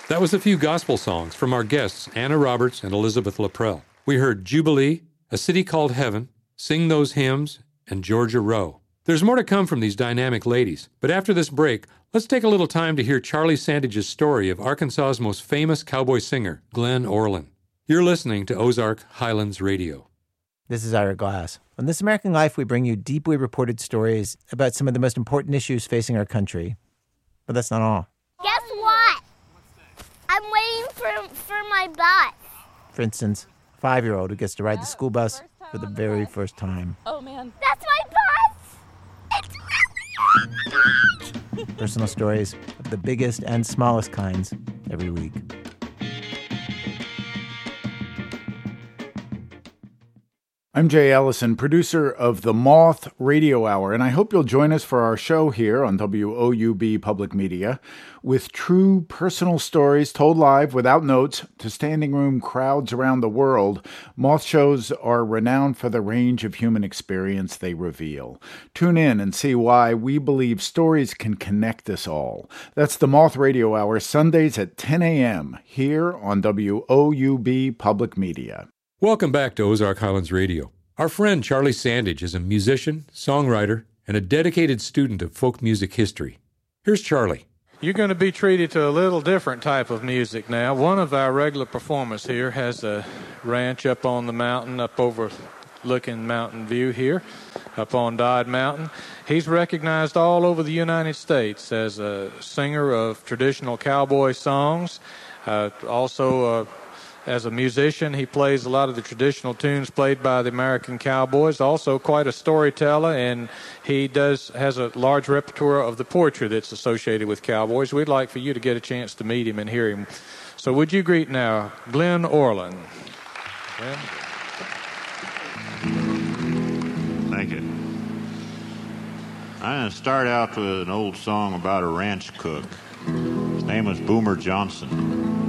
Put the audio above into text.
That was a few gospel songs from our guests, Anna Roberts and Elizabeth Laprelle. We heard Jubilee, A City Called Heaven, Sing Those Hymns, and Georgia Rowe. There's more to come from these dynamic ladies, but after this break, let's take a little time to hear Charlie Sandage's story of Arkansas's most famous cowboy singer, Glenn Orland. You're listening to Ozark Highlands Radio. This is Ira Glass. On This American Life, we bring you deeply reported stories about some of the most important issues facing our country. But that's not all. Guess what? I'm waiting for my bus. For instance, a 5-year-old who gets to ride the school bus for the very first time. Oh, man. That's my bus! It's really good! Personal stories of the biggest and smallest kinds every week. I'm Jay Ellison, producer of The Moth Radio Hour, and I hope you'll join us for our show here on WOUB Public Media with true personal stories told live without notes to standing room crowds around the world. Moth shows are renowned for the range of human experience they reveal. Tune in and see why we believe stories can connect us all. That's The Moth Radio Hour, Sundays at 10 a.m. here on WOUB Public Media. Welcome back to Ozark Highlands Radio. Our friend Charlie Sandage is a musician, songwriter, and a dedicated student of folk music history. Here's Charlie. You're going to be treated to a little different type of music now. One of our regular performers here has a ranch up on the mountain, up overlooking Mountain View here, up on Dodd Mountain. He's recognized all over the United States as a singer of traditional cowboy songs, also as a musician. He plays a lot of the traditional tunes played by the American cowboys, also quite a storyteller, and he has a large repertoire of the poetry that's associated with cowboys. We'd like for you to get a chance to meet him and hear him. So would you greet now Glenn Orland? Glenn? Thank you. I'm going to start out with an old song about a ranch cook. His name was Boomer Johnson.